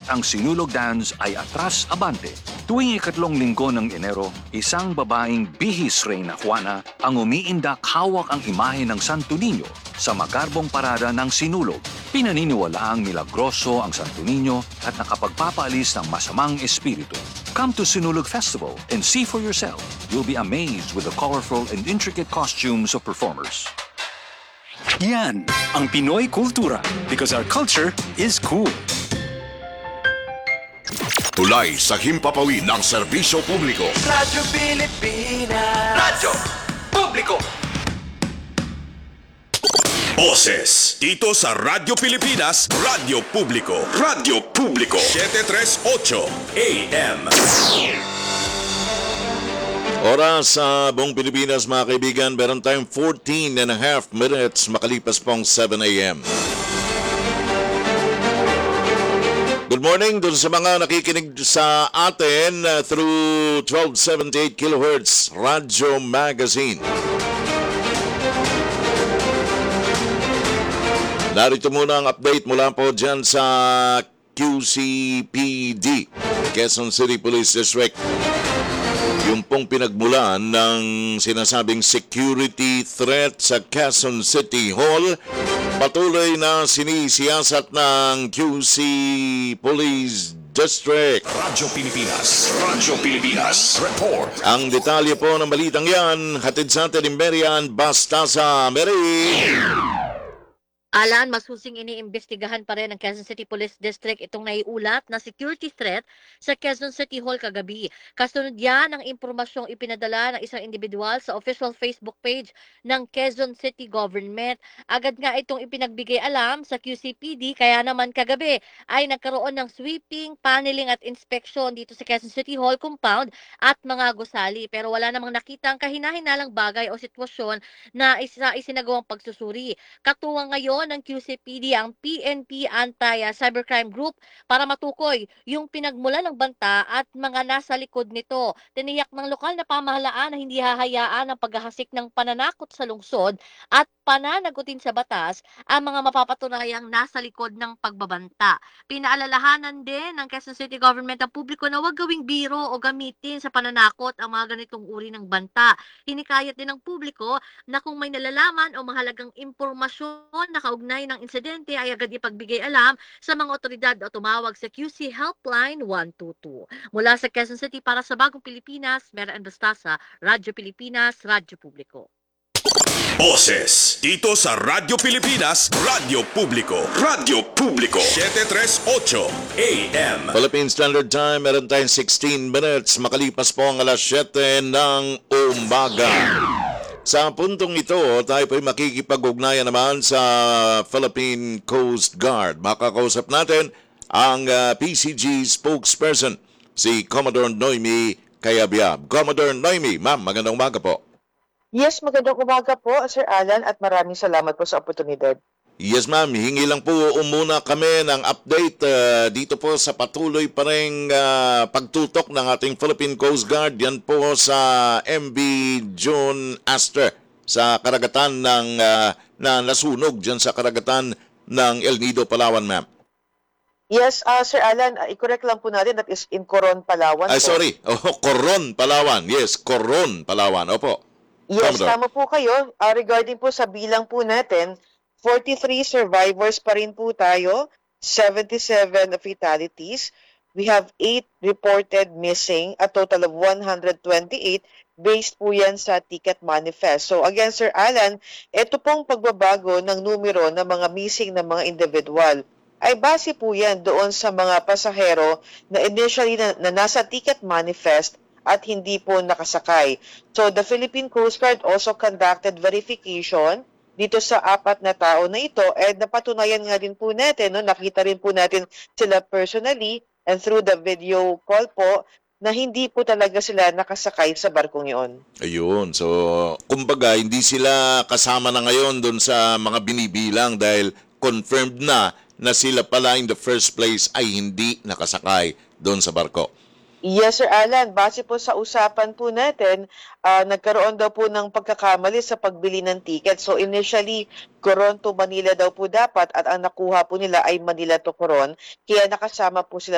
ang Sinulog Dance ay atras abante. Tuwing ikatlong linggo ng Enero, isang babaeng bihis Reyna Juana ang umiindak hawak ang imahe ng Santo Niño sa magarbong parada ng Sinulog. Pinaniniwalaang milagroso ang Santo Niño at nakapagpapaalis ng masamang espiritu. Come to Sinulog Festival and see for yourself. You'll be amazed with the colorful and intricate costumes of performers. Yan ang Pinoy kultura because our culture is cool. Tulay sa himpapawid ng serbisyo publiko. Radyo Pilipinas. Radyo Publiko. Boses dito sa Radyo Pilipinas, Radyo Publiko. Radyo Publiko 738 AM. Oras sa buong Pilipinas mga kaibigan, meron tayong 14 and a half minutes makalipas pong 7 a.m. Good morning dun sa mga nakikinig sa atin through 1278 kHz Radyo Magazine. Narito muna ang update mula po dyan sa QCPD, Quezon City Police District. Yung pong pinagmulan ng sinasabing security threat sa Quezon City Hall, patuloy na sinisiyasat ng QC Police District. Radyo Pilipinas, Radyo Pilipinas, report. Ang detalye po ng balitang yan, hatid sa atin ni Marian Bastasa. Mary! Alan, masusing iniimbestigahan pa rin ng Quezon City Police District itong naiulat na security threat sa Quezon City Hall kagabi. Kasunod yan ang impormasyong ipinadala ng isang individual sa official Facebook page ng Quezon City Government. Agad nga itong ipinagbigay alam sa QCPD, kaya naman kagabi ay nagkaroon ng sweeping, paneling at inspection dito sa Quezon City Hall compound at mga gusali. Pero wala namang nakitang kahina-hinalang bagay o sitwasyon na isinagawang pagsusuri. Katuwang ngayon ng QCPD ang PNP Anti-Cybercrime Group para matukoy yung pinagmulan ng banta at mga nasa likod nito. Tiniyak ng lokal na pamahalaan na hindi hahayaan ang paghahasik ng pananakot sa lungsod at pananagutin sa batas ang mga mapapatunayang nasa likod ng pagbabanta. Pinaalalahanan din ng Quezon City Government ang publiko na huwag gawing biro o gamitin sa pananakot ang mga ganitong uri ng banta. Hinikayat din ng publiko na kung may nalalaman o mahalagang impormasyon na kaugnay ng insidente ay agad ipagbigay alam sa mga otoridad o tumawag sa QC Helpline 122. Mula sa Quezon City para sa Bagong Pilipinas, Marian Bastasa, Radyo Pilipinas, Radyo Publiko. Boses dito sa Radyo Pilipinas, Radyo Publiko. Radyo Publiko 738 AM. Philippine Standard Time, meron tayong 16 minutes makalipas po ang alas 7 ng umaga. Sa puntong ito, tayo po'y makikipag-ugnayan naman sa Philippine Coast Guard. Makakausap natin ang PCG spokesperson, si Commodore Noemi Cayabyab. Commodore Noemi, ma'am, magandang umaga po. Yes, magandang umaga po, Sir Alan, at maraming salamat po sa oportunidad. Yes, ma'am. Hingi lang po muna kami ng update dito po sa patuloy pa rin pagtutok ng ating Philippine Coast Guard. Yan po sa MV John Astor sa karagatan ng na nasunog dyan sa karagatan ng El Nido, Palawan, ma'am. Yes, Sir Alan, i-correct lang po natin, that is in Coron, Palawan. Sorry. Coron, Palawan. Yes, Coron, Palawan. Opo. Yes, tama po kayo. Regarding po sa bilang po natin, 43 survivors pa rin po tayo, 77 fatalities. We have 8 reported missing, a total of 128 based po yan sa ticket manifest. So again, Sir Alan, ito pong pagbabago ng numero ng mga missing na mga individual ay base po yan doon sa mga pasahero na initially na nasa ticket manifest at hindi po nakasakay. So the Philippine Coast Guard also conducted verification dito sa 4 na tao na ito, and napatunayan nga din po natin, no, nakita rin po natin sila personally and through the video call po na hindi po talaga sila nakasakay sa barkong iyon. Ayun. So, kumbaga, hindi sila kasama na ngayon doon sa mga binibilang dahil confirmed na sila pala in the first place ay hindi nakasakay doon sa barko. Yes, Sir Alan. Base po sa usapan po natin, nagkaroon daw po ng pagkakamali sa pagbili ng ticket. So initially, Coron to Manila daw po dapat at ang nakuha po nila ay Manila to Coron. Kaya nakasama po sila